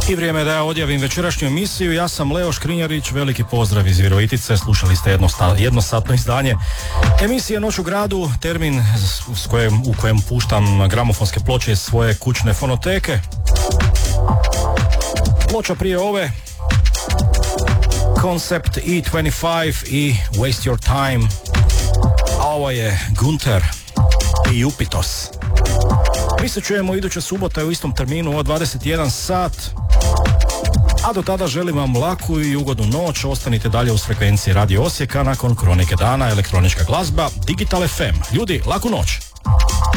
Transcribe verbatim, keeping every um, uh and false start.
I vrijeme da ja odjavim večerašnju emisiju. Ja sam Leo Škrinjarić, veliki pozdrav iz Virovitice. Slušali ste jednosta, jednosatno izdanje emisije Noć u gradu, termin s kojem, u kojem puštam gramofonske ploče iz svoje kućne fonoteke. Ploča prije ove Concept E dvadeset pet i Waste Your Time, a ovo je Gunter i Jupitos. Mi se čujemo iduće subote u istom terminu od dvadeset jedan sat, a do tada želim vam laku i ugodnu noć. Ostanite dalje uz frekvenciji Radio Osijeka. Nakon Kronike dana, elektronička glazba, Digital F M. Ljudi, laku noć!